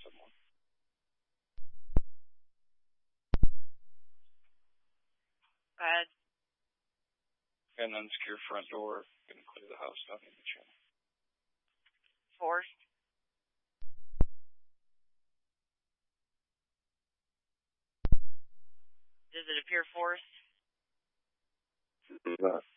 someone. Bad. And unsecure front door. Gonna clear the house down in the channel. Forced. Does it appear forced?